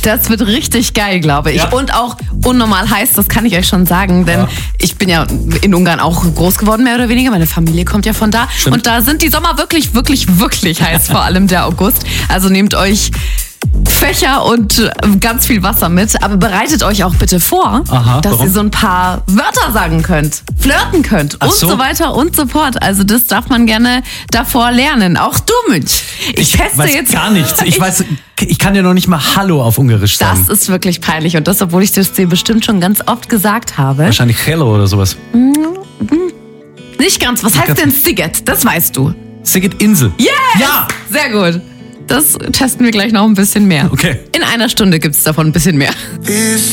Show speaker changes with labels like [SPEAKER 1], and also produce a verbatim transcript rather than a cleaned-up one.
[SPEAKER 1] Das wird richtig geil, glaube ich.
[SPEAKER 2] Ja.
[SPEAKER 1] Und auch unnormal heiß, das kann ich euch schon sagen, denn
[SPEAKER 2] Ja.
[SPEAKER 1] ich bin ja in Ungarn auch groß geworden, mehr oder weniger. Meine Familie kommt ja von da.
[SPEAKER 2] Stimmt.
[SPEAKER 1] Und da sind die Sommer wirklich, wirklich, wirklich heiß, vor allem der August. Also nehmt euch Fächer und ganz viel Wasser mit, aber bereitet euch auch bitte vor,
[SPEAKER 2] Aha,
[SPEAKER 1] dass
[SPEAKER 2] warum?
[SPEAKER 1] ihr so ein paar Wörter sagen könnt, flirten könnt
[SPEAKER 2] Ach
[SPEAKER 1] und
[SPEAKER 2] so.
[SPEAKER 1] so weiter und so fort. Also das darf man gerne davor lernen. Auch du, Münch. Ich, teste
[SPEAKER 2] weiß
[SPEAKER 1] jetzt
[SPEAKER 2] gar nichts. Ich weiß, ich kann dir noch nicht mal Hallo auf Ungarisch sagen.
[SPEAKER 1] Das ist wirklich peinlich und das, obwohl ich das dir bestimmt schon ganz oft gesagt habe.
[SPEAKER 2] Wahrscheinlich Hello oder sowas.
[SPEAKER 1] Nicht ganz. Was heißt
[SPEAKER 2] ganz-
[SPEAKER 1] denn Siget? Das weißt du.
[SPEAKER 2] Sigrid Insel.
[SPEAKER 1] Yes!
[SPEAKER 2] Ja!
[SPEAKER 1] Sehr gut. Das testen wir gleich noch ein bisschen mehr.
[SPEAKER 2] Okay.
[SPEAKER 1] In einer Stunde gibt's davon ein bisschen mehr.
[SPEAKER 3] Ist